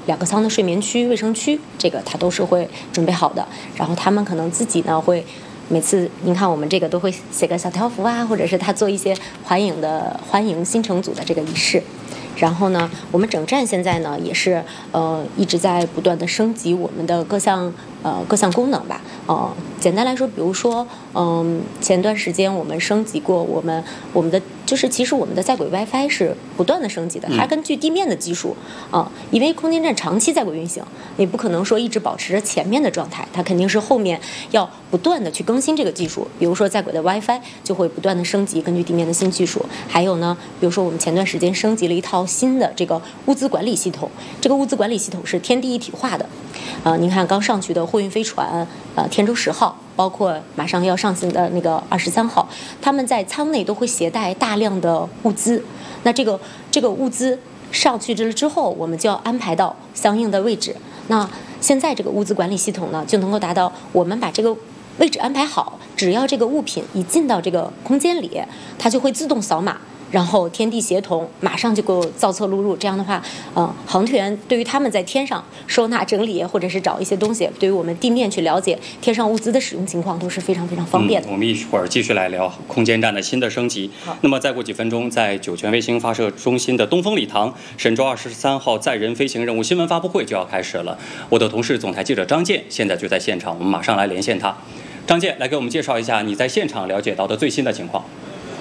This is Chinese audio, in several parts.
2个舱的睡眠区、卫生区，这个它都是会准备好的。然后他们可能自己呢会每次您看我们这个都会写个小条幅啊，或者是他做一些欢迎新乘组的这个仪式。然后呢，我们整站现在呢也是一直在不断的升级我们的各项功能吧。简单来说，比如说前段时间我们升级过我们的就是其实我们的在轨 WiFi 是不断的升级的，它根据地面的技术因为空间站长期在轨运行，你不可能说一直保持着前面的状态，它肯定是后面要不断的去更新这个技术。比如说在轨的 WiFi 就会不断的升级，根据地面的新技术。还有呢，比如说我们前段时间升级了一套新的这个物资管理系统，这个物资管理系统是天地一体化的。您看刚上去的货运飞船天舟10号，包括马上要上行的那个23号，他们在舱内都会携带大量的物资。那这个物资上去之后，我们就要安排到相应的位置。那现在这个物资管理系统呢，就能够达到我们把这个位置安排好，只要这个物品一进到这个空间里，它就会自动扫码，然后天地协同，马上就给我造册录入。这样的话，航天员对于他们在天上收纳整理，或者是找一些东西，对于我们地面去了解天上物资的使用情况，都是非常非常方便的。 我们一会儿继续来聊空间站的新的升级。那么再过几分钟，在酒泉卫星发射中心的东风礼堂，神舟23号载人飞行任务新闻发布会就要开始了。我的同事总台记者张健现在就在现场，我们马上来连线他。张健，来给我们介绍一下你在现场了解到的最新的情况。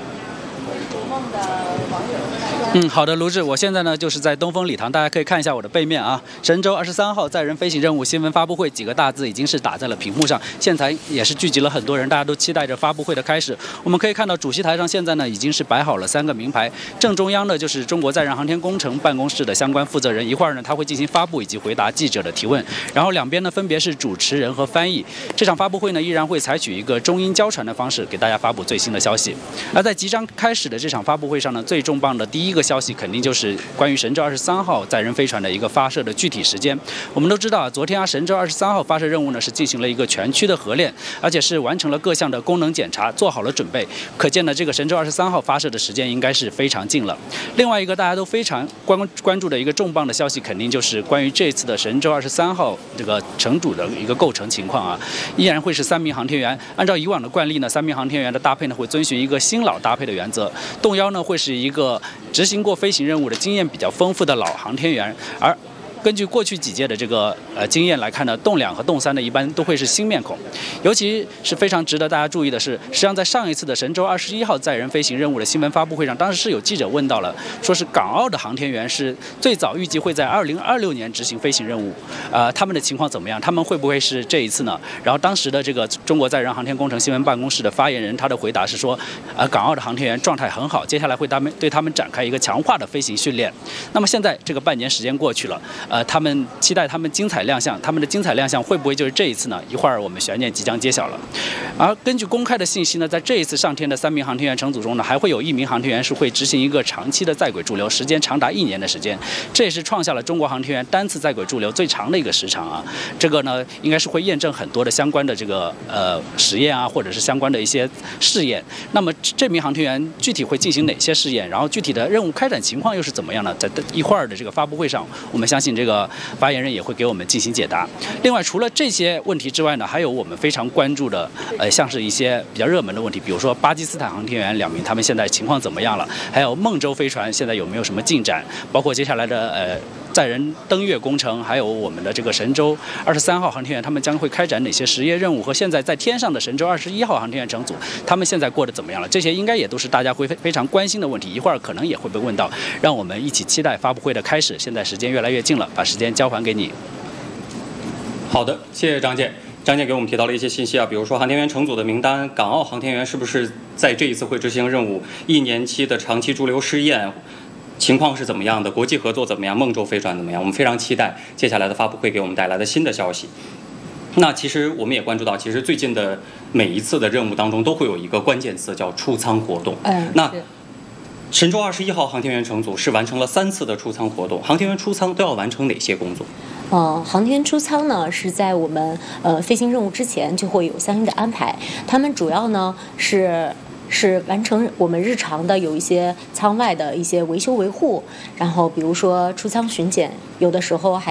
好的，卢志，我现在呢就是在东风礼堂，大家可以看一下我的背面啊，神舟23号载人飞行任务新闻发布会几个大字已经是打在了屏幕上，现场也是聚集了很多人，大家都期待着发布会的开始。我们可以看到主席台上现在呢已经是摆好了3个名牌，正中央呢就是中国载人航天工程办公室的相关负责人，一会儿呢他会进行发布以及回答记者的提问，然后两边呢分别是主持人和翻译。这场发布会呢依然会采取一个中英交传的方式给大家发布最新的消息。而在即将开始的这场发布会上呢，最重磅的第一个消息肯定就是关于神舟23号载人飞船的一个发射的具体时间。我们都知道，昨天神舟23号发射任务呢是进行了一个全区的合练，而且是完成了各项的功能检查，做好了准备。可见呢，这个神舟23号发射的时间应该是非常近了。另外一个大家都非常关注的一个重磅的消息，肯定就是关于这次的神舟23号这个乘组的一个构成情况啊，依然会是3名航天员。按照以往的惯例呢，3名航天员的搭配呢会遵循一个新老搭配的原则，动幺呢会是一个执行过飞行任务的经验比较丰富的老航天员，而根据过去几届的这个经验来看呢，动2和动3呢一般都会是新面孔。尤其是非常值得大家注意的是，实际上在上一次的神舟21号载人飞行任务的新闻发布会上，当时是有记者问到了，说是港澳的航天员是最早预计会在2026年执行飞行任务，他们的情况怎么样？他们会不会是这一次呢？然后当时的这个中国载人航天工程新闻办公室的发言人，他的回答是说，港澳的航天员状态很好，接下来会对他们展开一个强化的飞行训练。那么现在这个半年时间过去了。他们期待他们精彩亮相，他们的精彩亮相会不会就是这一次呢？一会儿我们悬念即将揭晓了。而根据公开的信息呢，在这一次上天的3名航天员乘组中呢，还会有1名航天员是会执行一个长期的在轨驻留，时间长达1年的时间，这也是创下了中国航天员单次在轨驻留最长的一个时长啊。这个呢，应该是会验证很多的相关的这个实验啊，或者是相关的一些试验。那么这名航天员具体会进行哪些试验？然后具体的任务开展情况又是怎么样呢？在一会儿的这个发布会上，我们相信这个发言人也会给我们进行解答。另外，除了这些问题之外呢，还有我们非常关注的，像是一些比较热门的问题，比如说巴基斯坦航天员2名，他们现在情况怎么样了？还有孟舟飞船现在有没有什么进展？包括接下来的载人登月工程，还有我们的这个神舟23号航天员，他们将会开展哪些实验任务？和现在在天上的神舟21号航天员乘组，他们现在过得怎么样了？这些应该也都是大家会非常关心的问题。一会儿可能也会被问到，让我们一起期待发布会的开始。现在时间越来越近了，把时间交还给你。 好的，谢谢张健。张健给我们提到了一些信息啊，比如说航天员乘组的名单，港澳航天员是不是在这一次会执行任务？1年期的长期驻留试验情况是怎么样的？国际合作怎么样？孟舟飞船怎么样？我们非常期待接下来的发布会给我们带来的新的消息。那其实我们也关注到，其实最近的每一次的任务当中都会有一个关键词叫出舱活动。那神舟21号航天员乘组是完成了3次的出舱活动，航天员出舱都要完成哪些工作？ 航天员出舱呢是在我们飞行任务之前就会有相应的安排，他们主要呢是完成我们日常的有一些舱外的一些维修维护，然后比如说出舱巡检，有的时候还